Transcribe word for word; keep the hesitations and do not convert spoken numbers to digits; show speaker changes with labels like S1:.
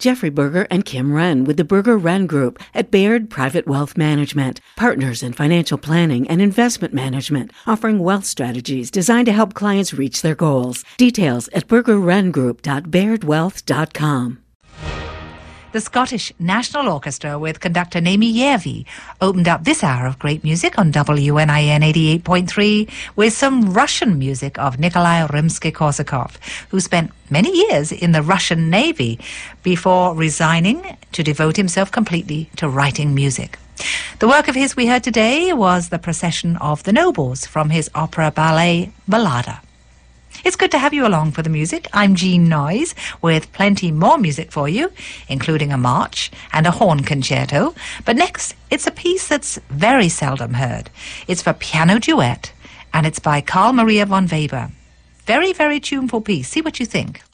S1: Jeffrey Berger and Kim Wren with the Berger Wren Group at Baird Private Wealth Management, partners in financial planning and investment management, offering wealth strategies designed to help clients reach their goals. Details at berger wren group dot baird wealth dot com.
S2: The Scottish National Orchestra with conductor Naomi Järvi opened up this hour of great music on W N I N eighty-eight point three with some Russian music of Nikolai Rimsky-Korsakov, who spent many years in the Russian Navy before resigning to devote himself completely to writing music. The work of his we heard today was The Procession of the Nobles from his opera ballet Ballada. It's good to have you along for the music. I'm Jean Noyes with plenty more music for you, including a march and a horn concerto. But next, it's a piece that's very seldom heard. It's for piano duet, and it's by Carl Maria von Weber. Very, very tuneful piece. See what you think.